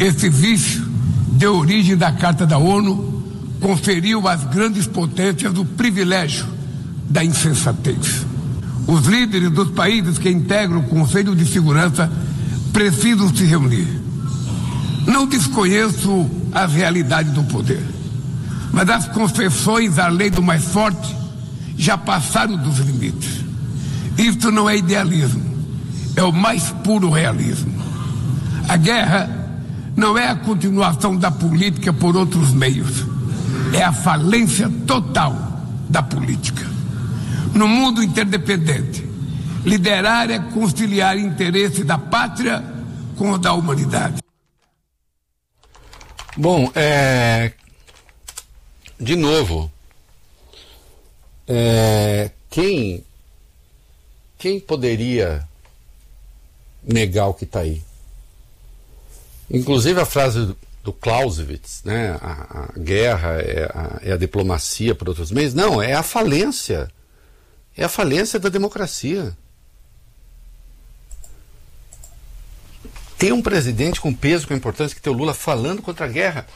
Esse vício deu origem da Carta da ONU, conferiu às grandes potências o privilégio da insensatez. Os líderes dos países que integram o Conselho de Segurança precisam se reunir. Não desconheço as realidades do poder, mas as concessões à lei do mais forte já passaram dos limites. Isso não é idealismo, é o mais puro realismo. A guerra não é a continuação da política por outros meios, é a falência total da política. No mundo interdependente, liderar é conciliar interesse da pátria com o da humanidade. Bom, de novo, quem poderia negar o que está aí? Inclusive a frase do Clausewitz, né? A guerra é a diplomacia por outros meios. Não, é a falência. É a falência da democracia. Tem um presidente com peso, com importância, que tem o Lula falando contra a guerra.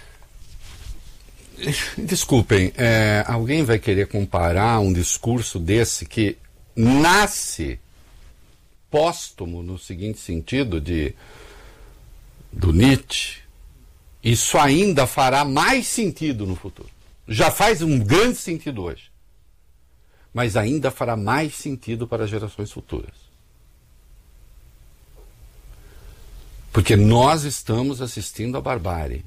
Desculpem, alguém vai querer comparar um discurso desse que nasce póstumo no seguinte sentido do Nietzsche? Isso ainda fará mais sentido no futuro. Já faz um grande sentido hoje. Mas ainda fará mais sentido para gerações futuras. Porque nós estamos assistindo à barbárie.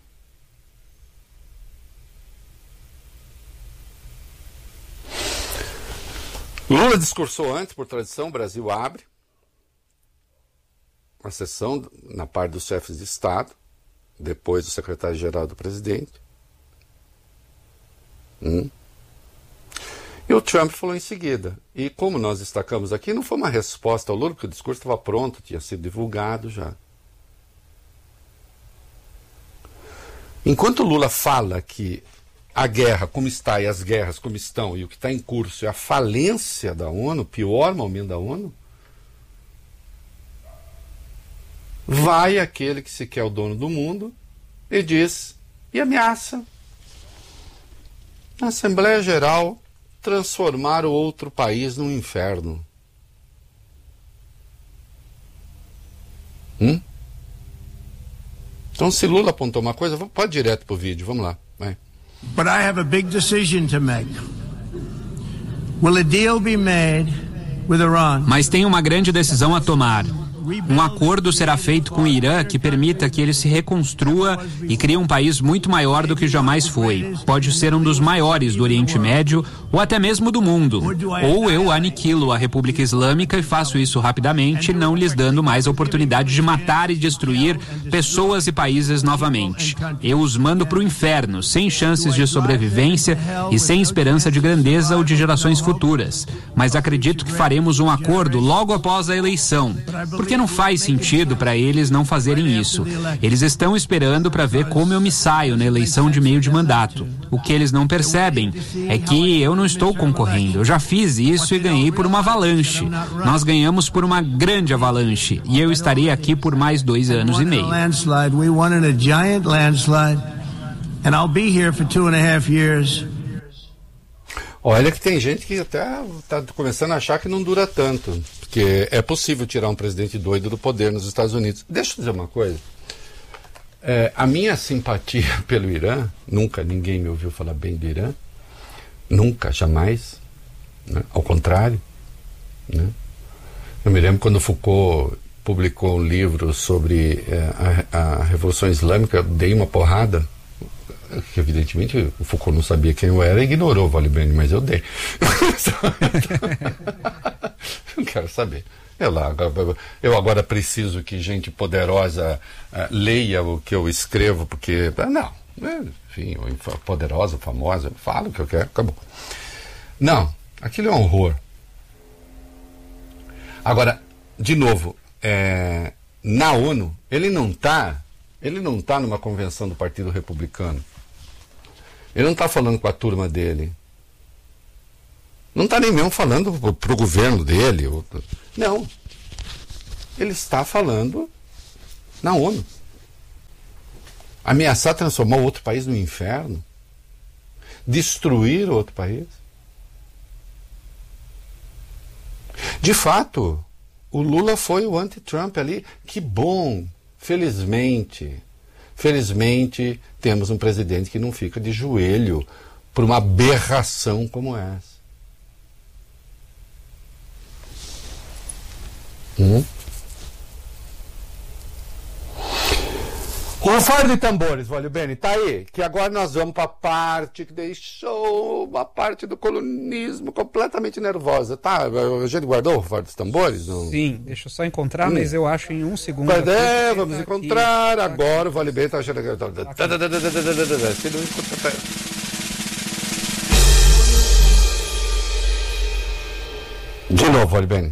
Lula discursou antes, por tradição, o Brasil abre a sessão na parte dos chefes de Estado, depois do secretário-geral do presidente. E o Trump falou em seguida. E como nós destacamos aqui, não foi uma resposta ao Lula, porque o discurso estava pronto, tinha sido divulgado já. Enquanto o Lula fala que a guerra como está e as guerras como estão e o que está em curso é a falência da ONU, o pior momento da ONU, vai aquele que se quer o dono do mundo e diz, e ameaça na Assembleia Geral transformar o outro país num inferno. Então, se Lula apontou uma coisa, pode ir direto pro vídeo, vamos lá, vai. But I have a big decision to make. Will a deal be made with Iran? Mas tem uma grande decisão a tomar. Um acordo será feito com o Irã que permita que ele se reconstrua e crie um país muito maior do que jamais foi. Pode ser um dos maiores do Oriente Médio ou até mesmo do mundo. Ou eu aniquilo a República Islâmica e faço isso rapidamente, não lhes dando mais a oportunidade de matar e destruir pessoas e países novamente. Eu os mando para o inferno, sem chances de sobrevivência e sem esperança de grandeza ou de gerações futuras. Mas acredito que faremos um acordo logo após a eleição. Porque não faz sentido para eles não fazerem isso. Eles estão esperando para ver como eu me saio na eleição de meio de mandato. O que eles não percebem é que eu não estou concorrendo. Eu já fiz isso e ganhei por uma avalanche. Nós ganhamos por uma grande avalanche. E eu estarei aqui por mais 2 anos e meio. Olha que tem gente que até está começando a achar que não dura tanto, porque é possível tirar um presidente doido do poder nos Estados Unidos. Deixa eu dizer uma coisa. A minha simpatia pelo Irã, nunca ninguém me ouviu falar bem do Irã, nunca, jamais, né? Ao contrário, né? Eu me lembro quando Foucault publicou um livro sobre a Revolução Islâmica, eu dei uma porrada, que evidentemente o Foucault não sabia quem eu era e ignorou o Vale Bene, mas eu dei. Não quero saber. Eu agora preciso que gente poderosa leia o que eu escrevo, porque não, enfim, poderosa, famosa, eu falo o que eu quero, acabou. Não, aquilo é um horror. Agora, de novo, na ONU, ele não está numa convenção do Partido Republicano. Ele não está falando com a turma dele. Não está nem mesmo falando para o governo dele. Não. Ele está falando na ONU. Ameaçar transformar o outro país no inferno? Destruir o outro país? De fato, o Lula foi o anti-Trump ali. Que bom! Felizmente temos um presidente que não fica de joelho por uma aberração como essa. O Fora de Tambores, Vólio Bene, tá aí, que agora nós vamos para a parte que deixou uma parte do colunismo completamente nervosa, tá? A gente guardou o Fora dos Tambores? Não? Sim, deixa eu só encontrar, mas eu acho em um segundo. Vamos encontrar, aqui. Agora o Vólio Bene tá achando que... De novo, Vólio Bene.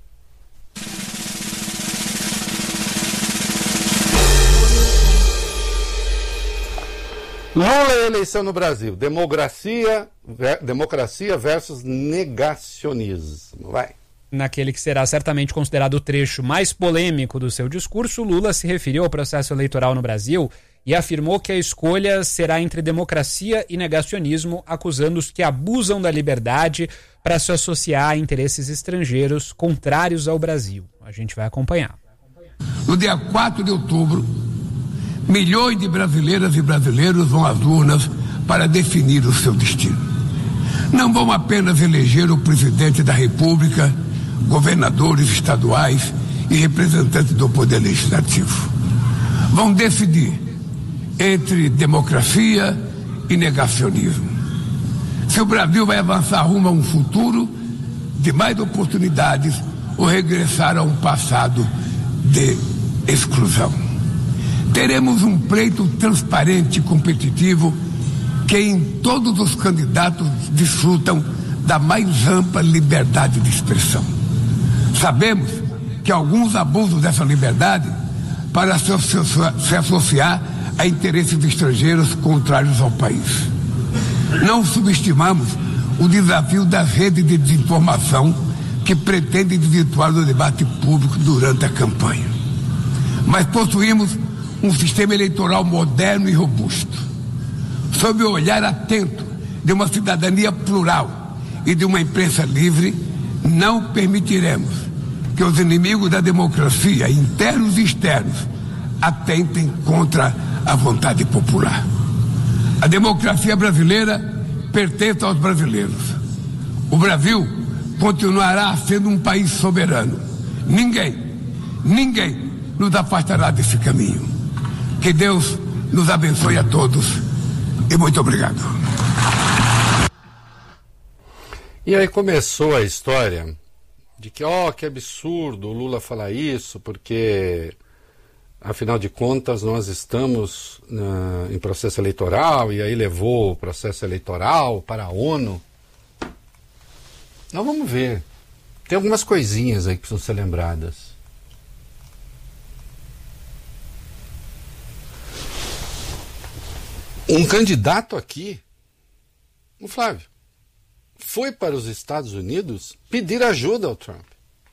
Lula e eleição no Brasil. Democracia versus negacionismo. Vai. Naquele que será certamente considerado o trecho mais polêmico do seu discurso, Lula se referiu ao processo eleitoral no Brasil e afirmou que a escolha será entre democracia e negacionismo, acusando os que abusam da liberdade para se associar a interesses estrangeiros contrários ao Brasil. A gente vai acompanhar. No dia 4 de outubro, milhões de brasileiras e brasileiros vão às urnas para definir o seu destino. Não vão apenas eleger o presidente da República, governadores estaduais e representantes do Poder Legislativo. Vão decidir entre democracia e negacionismo. Se o Brasil vai avançar rumo a um futuro de mais oportunidades ou regressar a um passado de exclusão. Teremos um pleito transparente e competitivo que em todos os candidatos desfrutam da mais ampla liberdade de expressão. Sabemos que alguns abusam dessa liberdade para se associar a interesses estrangeiros contrários ao país. Não subestimamos o desafio das redes de desinformação que pretendem desvirtuar o debate público durante a campanha. Mas possuímos um sistema eleitoral moderno e robusto. Sob o olhar atento de uma cidadania plural e de uma imprensa livre, não permitiremos que os inimigos da democracia, internos e externos, atentem contra a vontade popular. A democracia brasileira pertence aos brasileiros. O Brasil continuará sendo um país soberano. Ninguém nos afastará desse caminho. Que Deus nos abençoe a todos e muito obrigado. E aí começou a história de que, que absurdo o Lula falar isso, porque, afinal de contas, nós estamos em processo eleitoral, e aí levou o processo eleitoral para a ONU. Nós vamos ver. Tem algumas coisinhas aí que precisam ser lembradas. Um candidato aqui, o Flávio, foi para os Estados Unidos pedir ajuda ao Trump.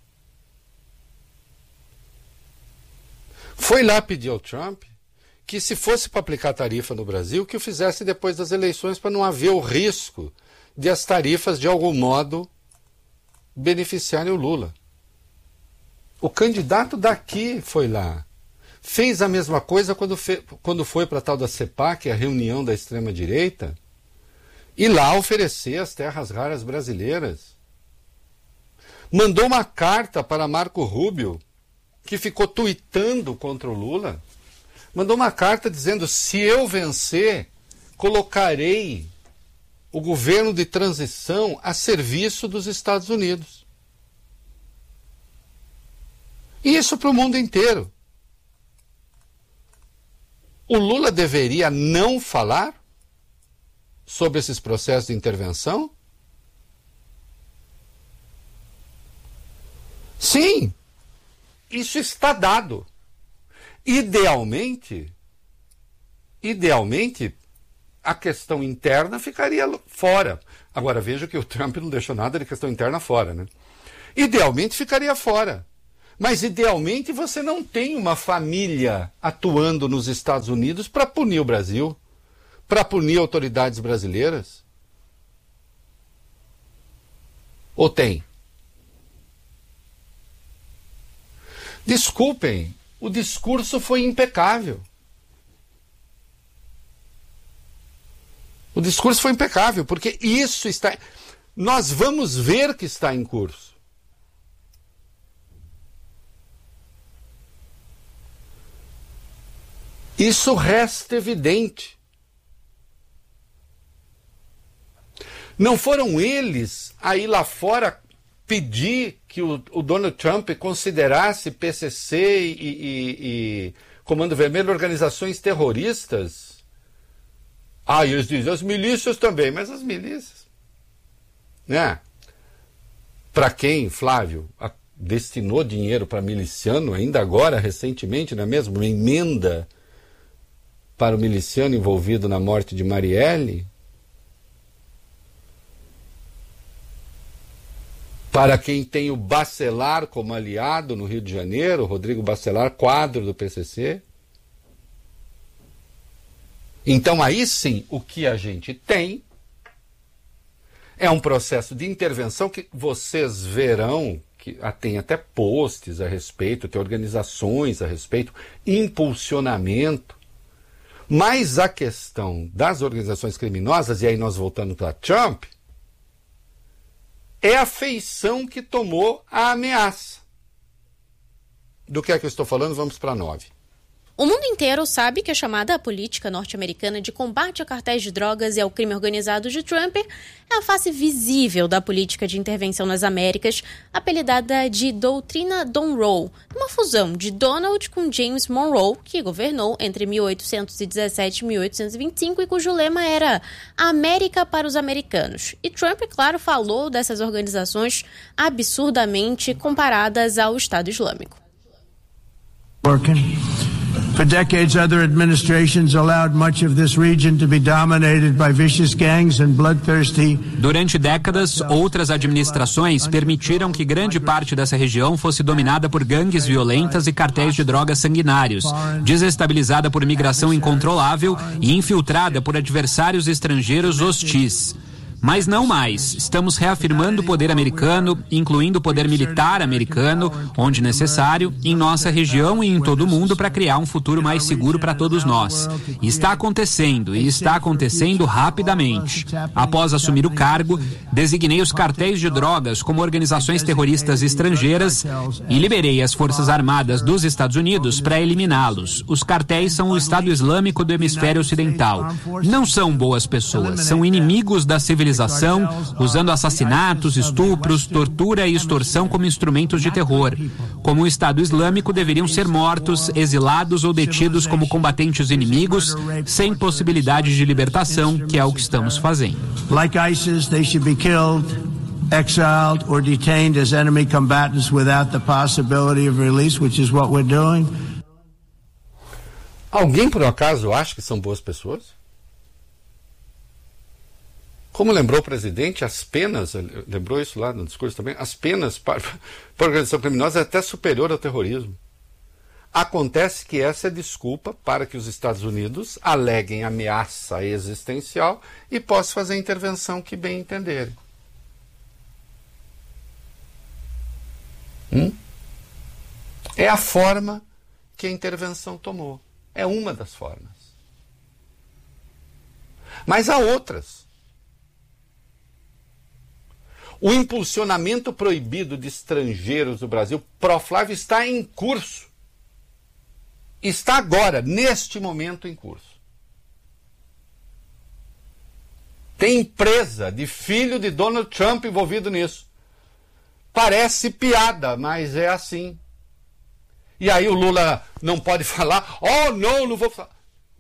Foi lá pedir ao Trump que, se fosse para aplicar tarifa no Brasil, que o fizesse depois das eleições, para não haver o risco de as tarifas, de algum modo, beneficiarem o Lula. O candidato daqui foi lá. Fez a mesma coisa quando foi para a tal da CEPAC, a reunião da extrema-direita, e lá oferecer as terras raras brasileiras. Mandou uma carta para Marco Rubio, que ficou tuitando contra o Lula. Mandou uma carta dizendo: se eu vencer, colocarei o governo de transição a serviço dos Estados Unidos. E isso para o mundo inteiro. O Lula deveria não falar sobre esses processos de intervenção? Sim, isso está dado. Idealmente, a questão interna ficaria fora. Agora, veja que o Trump não deixou nada de questão interna fora, né? Idealmente ficaria fora. Mas, idealmente, você não tem uma família atuando nos Estados Unidos para punir o Brasil, para punir autoridades brasileiras. Ou tem? Desculpem, o discurso foi impecável. O discurso foi impecável, porque isso está... Nós vamos ver que está em curso. Isso resta evidente. Não foram eles aí lá fora pedir que o Donald Trump considerasse PCC e Comando Vermelho organizações terroristas? Ah, e eles dizem, as milícias também, mas as milícias, né? Para quem, Flávio, destinou dinheiro para miliciano, ainda agora, recentemente, não é mesmo? Uma emenda para o miliciano envolvido na morte de Marielle? Para quem tem o Bacelar como aliado no Rio de Janeiro, Rodrigo Bacelar, quadro do PCC. Então aí sim, o que a gente tem é um processo de intervenção que vocês verão, que tem até posts a respeito, tem organizações a respeito, impulsionamento. Mas a questão das organizações criminosas, e aí nós voltando para Trump, é a feição que tomou a ameaça. Do que é que eu estou falando? Vamos para 9. O mundo inteiro sabe que a chamada política norte-americana de combate a cartéis de drogas e ao crime organizado de Trump é a face visível da política de intervenção nas Américas, apelidada de Doutrina Monroe, uma fusão de Donald com James Monroe, que governou entre 1817 e 1825 e cujo lema era América para os americanos. E Trump, claro, falou dessas organizações absurdamente comparadas ao Estado Islâmico. For decades, other administrations allowed much of this region to be dominated by vicious gangs and bloodthirsty. Durante décadas, outras administrações permitiram que grande parte dessa região fosse dominada por gangues violentas e cartéis de drogas sanguinários, desestabilizada por migração incontrolável e infiltrada por adversários estrangeiros hostis. Mas não mais. Estamos reafirmando o poder americano, incluindo o poder militar americano, onde necessário, em nossa região e em todo o mundo para criar um futuro mais seguro para todos nós. E está acontecendo rapidamente. Após assumir o cargo, designei os cartéis de drogas como organizações terroristas estrangeiras e liberei as Forças Armadas dos Estados Unidos para eliminá-los. Os cartéis são o Estado Islâmico do Hemisfério Ocidental. Não são boas pessoas, são inimigos da civilização, usando assassinatos, estupros, tortura e extorsão como instrumentos de terror. Como o Estado Islâmico, deveriam ser mortos, exilados ou detidos como combatentes inimigos, sem possibilidade de libertação, que é o que estamos fazendo. Like ISIS, they should be killed, exiled or detained as enemy combatants without the possibility of release, which is what we're doing. Alguém por acaso acha que são boas pessoas? Como lembrou o presidente, as penas, lembrou isso lá no discurso também, as penas para organização criminosa é até superior ao terrorismo. Acontece que essa é desculpa para que os Estados Unidos aleguem ameaça existencial e possam fazer a intervenção que bem entenderem. É a forma que a intervenção tomou. É uma das formas. Mas há outras. O impulsionamento proibido de estrangeiros do Brasil, pró-Flávio, está em curso. Está agora, neste momento, em curso. Tem empresa de filho de Donald Trump envolvido nisso. Parece piada, mas é assim. E aí o Lula não pode falar, não vou falar.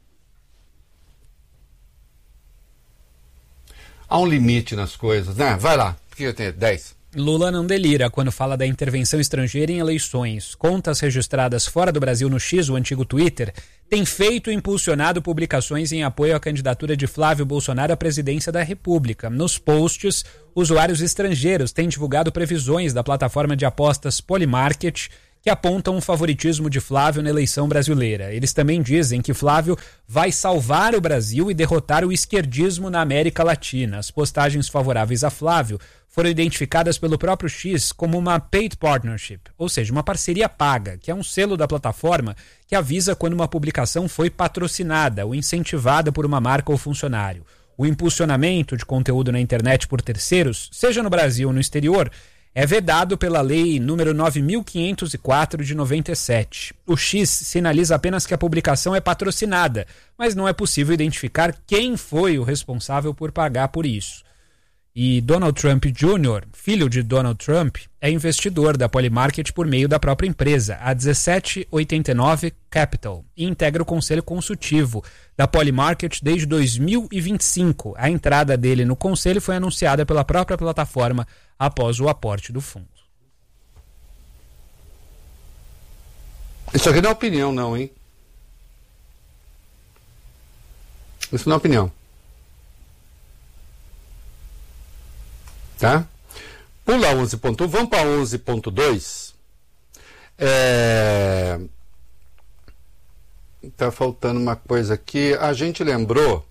Há um limite nas coisas, né? Vai lá. Que eu tenho 10. Lula não delira quando fala da intervenção estrangeira em eleições. Contas registradas fora do Brasil no X, o antigo Twitter, têm feito e impulsionado publicações em apoio à candidatura de Flávio Bolsonaro à presidência da República. Nos posts, usuários estrangeiros têm divulgado previsões da plataforma de apostas Polymarket, que apontam um favoritismo de Flávio na eleição brasileira. Eles também dizem que Flávio vai salvar o Brasil e derrotar o esquerdismo na América Latina. As postagens favoráveis a Flávio foram identificadas pelo próprio X como uma paid partnership, ou seja, uma parceria paga, que é um selo da plataforma que avisa quando uma publicação foi patrocinada ou incentivada por uma marca ou funcionário. O impulsionamento de conteúdo na internet por terceiros, seja no Brasil ou no exterior, é vedado pela Lei número 9.504 de 97. O X sinaliza apenas que a publicação é patrocinada, mas não é possível identificar quem foi o responsável por pagar por isso. E Donald Trump Jr., filho de Donald Trump, é investidor da Polymarket por meio da própria empresa, a 1789 Capital, e integra o conselho consultivo da Polymarket desde 2025. A entrada dele no conselho foi anunciada pela própria plataforma após o aporte do fundo. Isso aqui não é opinião, não, hein? Isso não é opinião. Tá? Pula 11.1, vamos para 11.2. Tá faltando uma coisa aqui. A gente lembrou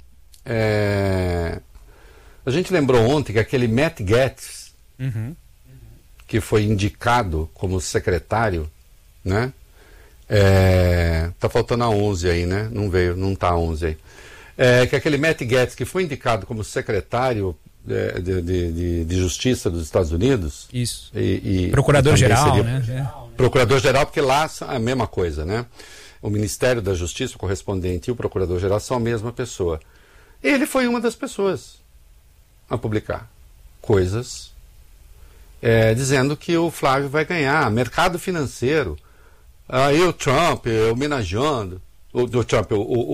ontem que aquele Matt Gaetz, que foi indicado como secretário, né? Tá faltando a 11 aí, né? Não veio, não tá a 11 aí. Que aquele Matt Gaetz que foi indicado como secretário de Justiça dos Estados Unidos. Isso. E Procurador-geral, né? Procurador-geral, porque lá é a mesma coisa, né? O Ministério da Justiça, o correspondente, e o Procurador-geral são a mesma pessoa. Ele foi uma das pessoas a publicar coisas dizendo que o Flávio vai ganhar. Mercado financeiro. Aí o Trump homenageando. O Trump,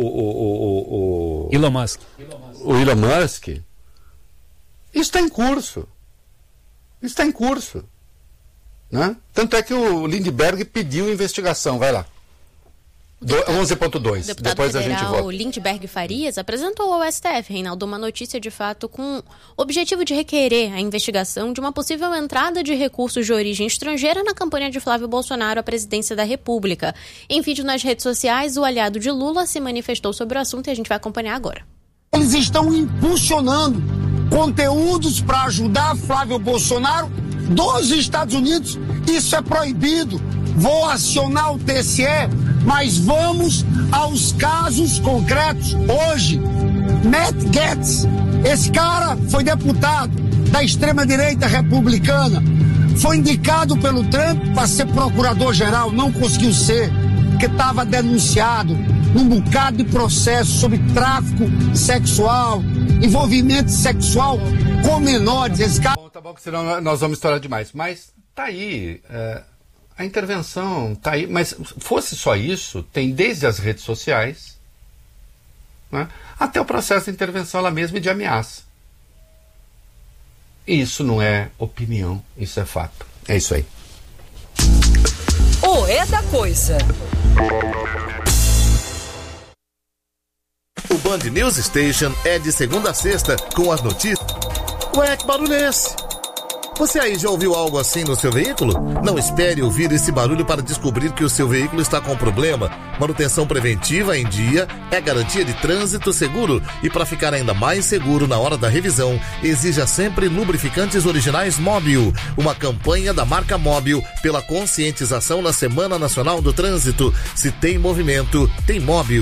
o Elon Musk. O Elon Musk. Isso está em curso. Isso está em curso. Né? Tanto é que o Lindbergh pediu investigação. Vai lá. 11.2. O deputado Depois federal a gente volta. Lindbergh Farias apresentou ao STF, Reinaldo, uma notícia de fato com o objetivo de requerer a investigação de uma possível entrada de recursos de origem estrangeira na campanha de Flávio Bolsonaro à presidência da República. Em vídeo nas redes sociais, o aliado de Lula se manifestou sobre o assunto e a gente vai acompanhar agora. Eles estão impulsionando conteúdos para ajudar Flávio Bolsonaro dos Estados Unidos. Isso é proibido. Vou acionar o TSE, mas vamos aos casos concretos. Hoje, Matt Gaetz, esse cara foi deputado da extrema-direita republicana, foi indicado pelo Trump para ser procurador-geral, não conseguiu ser, porque estava denunciado num bocado de processo sobre tráfico sexual, envolvimento sexual com menores. Esse cara... Tá bom, que senão nós vamos estourar demais. Mas tá aí, a intervenção tá aí. Mas fosse só isso, tem desde as redes sociais, né, até o processo de intervenção lá mesmo e de ameaça. Isso não é opinião, isso é fato. É isso aí. É da coisa. O Band News Station é de segunda a sexta com as notícias. Ué, que barulho é esse? Você aí já ouviu algo assim no seu veículo? Não espere ouvir esse barulho para descobrir que o seu veículo está com problema. Manutenção preventiva em dia é garantia de trânsito seguro. E para ficar ainda mais seguro na hora da revisão, exija sempre lubrificantes originais Móbil. Uma campanha da marca Móbil pela conscientização na Semana Nacional do Trânsito. Se tem movimento, tem Móbil.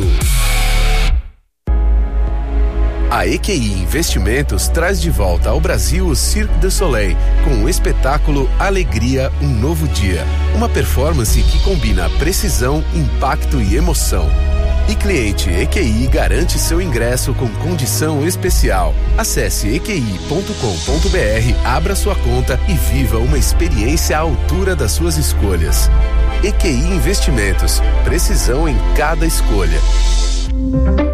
A EQI Investimentos traz de volta ao Brasil o Cirque du Soleil, com o espetáculo Alegria, um Novo Dia. Uma performance que combina precisão, impacto e emoção. E cliente EQI garante seu ingresso com condição especial. Acesse eqi.com.br, abra sua conta e viva uma experiência à altura das suas escolhas. EQI Investimentos, precisão em cada escolha.